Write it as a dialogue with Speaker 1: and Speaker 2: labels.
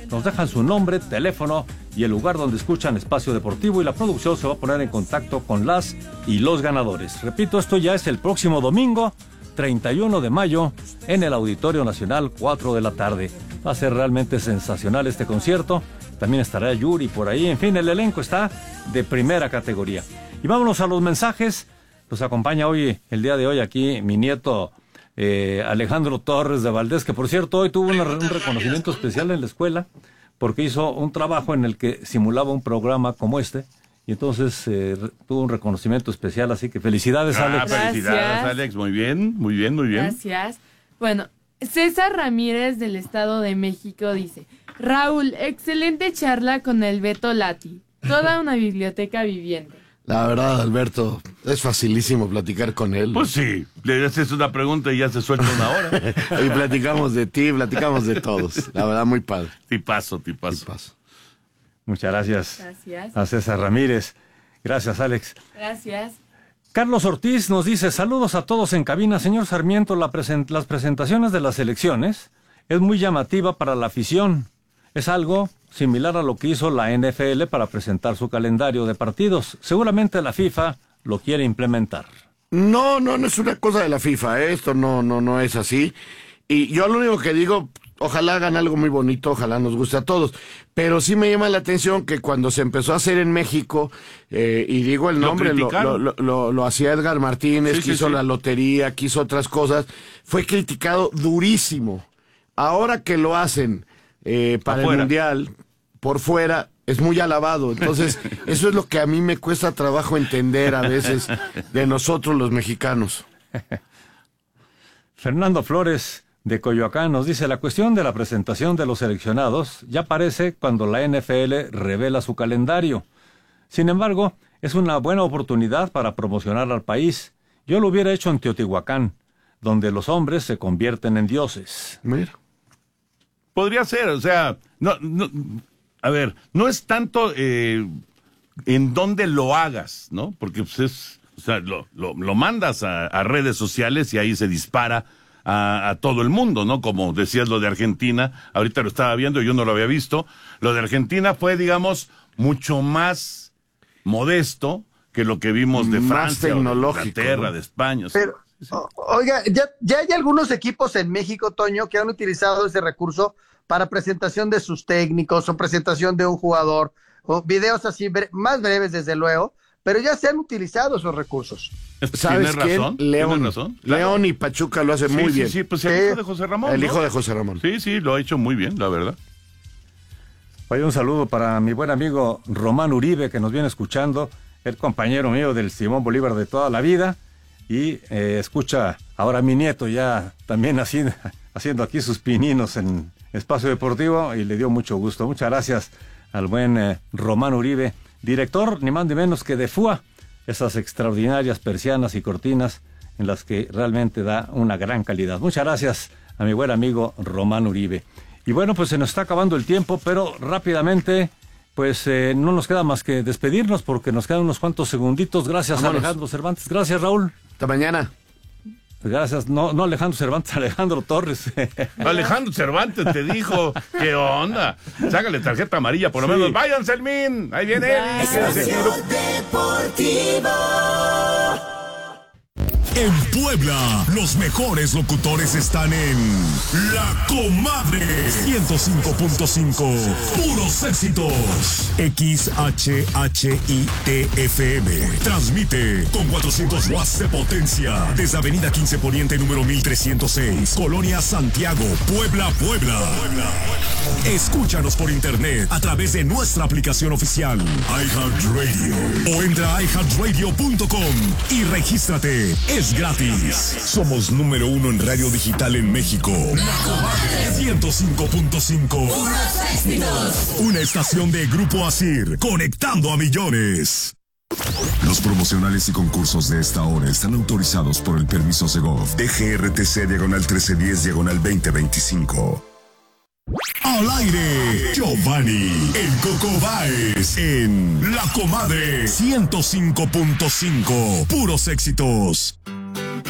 Speaker 1: nos dejan su nombre, teléfono y el lugar donde escuchan Espacio Deportivo y la producción se va a poner en contacto con las y los ganadores. Repito, esto ya es el próximo domingo, 31 de mayo, en el Auditorio Nacional, 4 de la tarde. Va a ser realmente sensacional este concierto. También estará Yuri por ahí. En fin, el elenco está de primera categoría. Y vámonos a los mensajes. Nos acompaña hoy, el día de hoy, aquí mi nieto Alejandro Torres de Valdés, que por cierto hoy tuvo un reconocimiento especial en la escuela porque hizo un trabajo en el que simulaba un programa como este y entonces tuvo un reconocimiento especial, así que felicidades, Alex.
Speaker 2: Felicidades, Alex, muy bien.
Speaker 3: Gracias. Bueno, César Ramírez del Estado de México dice: Raúl, excelente charla con el Beto Lati, toda una biblioteca viviente.
Speaker 4: La verdad, Alberto, es facilísimo platicar con él.
Speaker 2: Pues sí, le haces una pregunta y ya se suelta una hora.
Speaker 4: Y platicamos de ti, platicamos de todos. La verdad, muy padre.
Speaker 2: Tipazo.
Speaker 1: Muchas gracias.
Speaker 3: Gracias.
Speaker 1: A César Ramírez. Gracias, Alex.
Speaker 3: Gracias.
Speaker 1: Carlos Ortiz nos dice: saludos a todos en cabina. Señor Sarmiento, las presentaciones de las elecciones es muy llamativa para la afición. Es algo similar a lo que hizo la NFL para presentar su calendario de partidos. Seguramente la FIFA lo quiere implementar.
Speaker 4: No es una cosa de la FIFA, esto no es así. Y yo lo único que digo, ojalá hagan algo muy bonito, ojalá nos guste a todos. Pero sí me llama la atención que cuando se empezó a hacer en México, y digo el nombre, lo hacía Edgar Martínez, que hizo la lotería, que hizo otras cosas, fue criticado durísimo. Ahora que lo hacen para el Mundial, por fuera, es muy alabado. Entonces, eso es lo que a mí me cuesta trabajo entender a veces de nosotros los mexicanos.
Speaker 1: Fernando Flores de Coyoacán nos dice: la cuestión de la presentación de los seleccionados ya aparece cuando la NFL revela su calendario. Sin embargo, es una buena oportunidad para promocionar al país. Yo lo hubiera hecho en Teotihuacán, donde los hombres se convierten en dioses.
Speaker 4: Mira.
Speaker 2: Podría ser, o sea, a ver, no es tanto en dónde lo hagas, ¿no? Porque pues o sea, lo mandas a redes sociales y ahí se dispara a todo el mundo, ¿no? Como decías lo de Argentina, ahorita lo estaba viendo, yo no lo había visto. Lo de Argentina fue, digamos, mucho más modesto que lo que vimos de Francia, de Inglaterra, ¿no? De España.
Speaker 5: Pero, oiga, ya hay algunos equipos en México, Toño, que han utilizado ese recurso para presentación de sus técnicos o presentación de un jugador, o videos así más breves, desde luego, pero ya se han utilizado esos recursos.
Speaker 4: ¿Sabes quién? León.
Speaker 2: Claro.
Speaker 4: León y Pachuca lo hacen muy bien.
Speaker 2: Sí, pues el hijo de José Ramón.
Speaker 4: El hijo de José Ramón.
Speaker 2: Sí, lo ha hecho muy bien, la verdad.
Speaker 1: Oye, un saludo para mi buen amigo Román Uribe, que nos viene escuchando, el compañero mío del Simón Bolívar de toda la vida, y escucha ahora a mi nieto ya también haciendo aquí sus pininos en Espacio Deportivo, y le dio mucho gusto. Muchas gracias al buen Román Uribe, director ni más ni menos que de FUA, esas extraordinarias persianas y cortinas en las que realmente da una gran calidad. Muchas gracias a mi buen amigo Román Uribe. Y bueno, pues se nos está acabando el tiempo, pero rápidamente, pues no nos queda más que despedirnos porque nos quedan unos cuantos segunditos. Gracias, vámonos. Alejandro Cervantes. Gracias, Raúl.
Speaker 4: Hasta mañana.
Speaker 1: Gracias, no Alejandro Cervantes, Alejandro Torres.
Speaker 2: Alejandro Cervantes te dijo, ¿qué onda? Sácale tarjeta amarilla, por lo menos. Váyanse, Selmín, ahí viene
Speaker 6: En Puebla, los mejores locutores están en La Comadre 105.5. Puros éxitos. XHHITFM. Transmite con 400 watts de potencia desde Avenida 15 Poniente número 1306, Colonia Santiago, Puebla. Escúchanos por internet a través de nuestra aplicación oficial iHeartRadio o entra a iHeartRadio.com y regístrate. Es gratis. Somos número 1 en radio digital en México. La Comadre 105.5. Una estación de Grupo Asir, conectando a millones. Los promocionales y concursos de esta hora están autorizados por el permiso Segov DGRTC/1310/2025. Al aire, Giovanni, el Coco Báez, en La Comadre 105.5. Puros éxitos.